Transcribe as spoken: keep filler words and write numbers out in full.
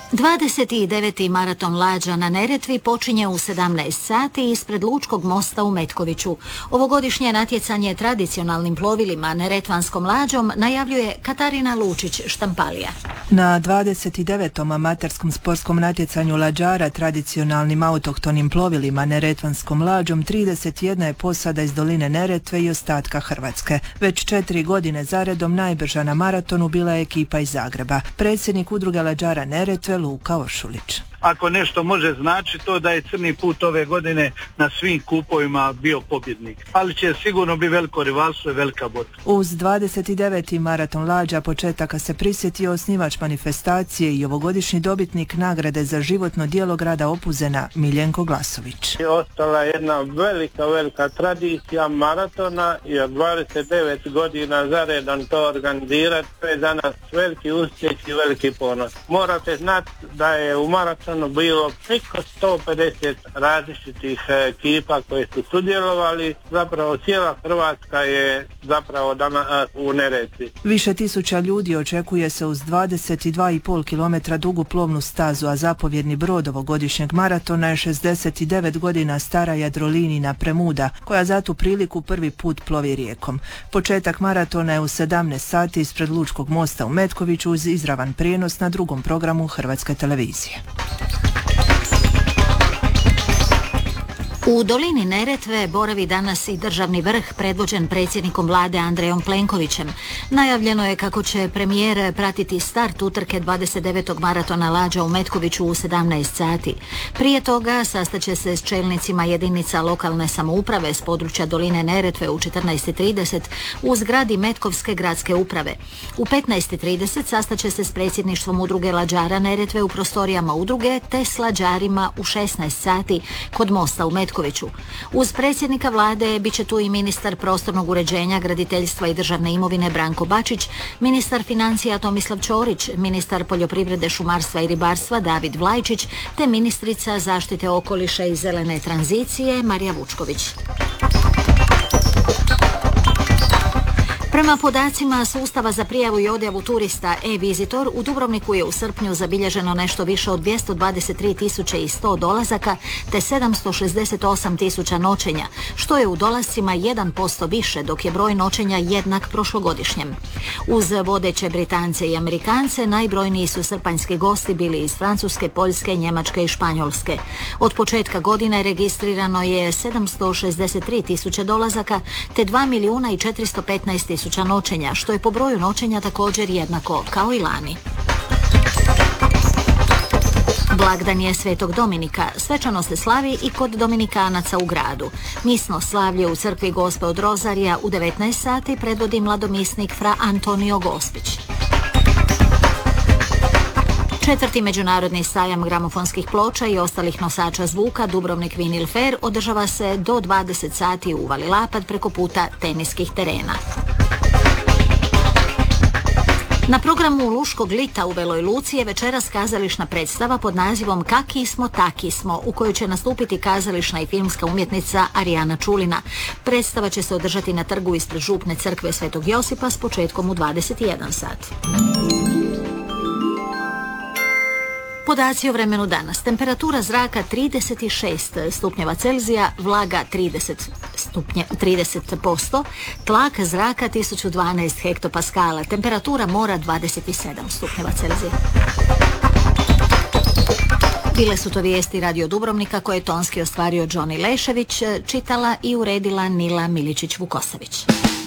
dvadeset deveti maraton lađa na Neretvi počinje u sedamnaest sati ispred Lučkog mosta u Metkoviću. Ovogodišnje natjecanje tradicionalnim plovilima neretvanskom lađom najavljuje Katarina Lučić-Štampalija. Na dvadeset devetom amaterskom sportskom natjecanju lađara tradicionalnim autohtonim plovilima neretvanskom lađom trideset jedna je posada iz doline Neretve i ostatka Hrvatske. Već četiri godine zaredom najbrža na maratonu bila je ekipa iz Zagreba. Predsjednik udruge lađara Neretve Luka Ošulić. Ako nešto može znači to da je Crni put ove godine na svim kupovima bio pobjednik. Ali će sigurno biti veliko rivalstvo i velika borba. Uz dvadeset deveti maraton lađa početaka se prisjetio osnivač manifestacije i ovogodišnji dobitnik nagrade za životno djelo grada Opuzena Miljenko Glasović. Ostala je jedna velika, velika tradicija maratona i od dvadeset devet godina zaredom to organizirati. To je za nas veliki uspjeh i veliki ponos. Morate znati da je u maratonu bilo preko sto pedeset različitih ekipa koje su sudjelovali. Zapravo cijela Hrvatska je zapravo danas u Neretvi. Više tisuća ljudi očekuje se uz dvadeset dva i pol kilometra dugu plovnu stazu, a zapovjedni brod ovogodišnjeg maratona je šezdeset devet godina stara Jadrolinina Premuda, koja za tu priliku prvi put plovi rijekom. Početak maratona je u sedamnaest sati ispred Lučkog mosta u Metkoviću uz izravan prijenos na drugom programu Hrvatske televizije. U dolini Neretve boravi danas i državni vrh predvođen predsjednikom vlade Andrejom Plenkovićem. Najavljeno je kako će premijer pratiti start utrke dvadeset devetog maratona lađa u Metkoviću u sedamnaest sati. Prije toga sastaće se s čelnicima jedinica lokalne samouprave s područja doline Neretve u četrnaest trideset u zgradi Metkovske gradske uprave. U petnaest trideset sastaće se s predsjedništvom udruge lađara Neretve u prostorijama udruge te s lađarima u šesnaest sati kod mosta u Metkoviću. Uz predsjednika vlade bit će tu i ministar prostornog uređenja, graditeljstva i državne imovine Branko Bačić, ministar financija Tomislav Ćorić, ministar poljoprivrede, šumarstva i ribarstva David Vlajčić te ministrica zaštite okoliša i zelene tranzicije Marija Vučković. Prema podacima sustava za prijavu i odjavu turista e-Visitor, u Dubrovniku je u srpnju zabilježeno nešto više od dvjesto dvadeset tri tisuće sto dolazaka te sedamsto šezdeset osam tisuća noćenja, što je u dolascima jedan posto više, dok je broj noćenja jednak prošlogodišnjem. Uz vodeće Britance i Amerikance, najbrojniji su srpanjski gosti bili iz Francuske, Poljske, Njemačke i Španjolske. Od početka godine registrirano je sedamsto šezdeset tri tisuće dolazaka te dva milijuna i četiristo petnaest tisuća noćenja, što je po broju noćenja također jednako kao i lani. Blagdan je Svetog Dominika. Svečano se slavi i kod Dominikanaca u gradu. Misno slavlje u crkvi Gospe od Rozarija u devetnaest sati predvodi mladomisnik fra Antonio Gospić. Četvrti međunarodni sajam gramofonskih ploča i ostalih nosača zvuka Dubrovnik Vinyl Fair održava se do dvadeset sati u Uvali Lapad preko puta teniskih terena. Na programu Luškog lita u Veloj Luci je večeras kazališna predstava pod nazivom Kaki smo, taki smo, u kojoj će nastupiti kazališna i filmska umjetnica Arijana Čulina. Predstava će se održati na trgu ispred župne crkve Svetog Josipa s početkom u dvadeset jedan sat. Podaci o vremenu danas. Temperatura zraka trideset šest stupnjeva Celzija, vlaga trideset stupnje, trideset posto, tlak zraka tisuću dvanaest hektopaskala, temperatura mora dvadeset sedam stupnjeva Celzija. Bile su to vijesti Radio Dubrovnika koje je tonski ostvario Johnny Lešević, čitala i uredila Nila Miličić-Vukosavić.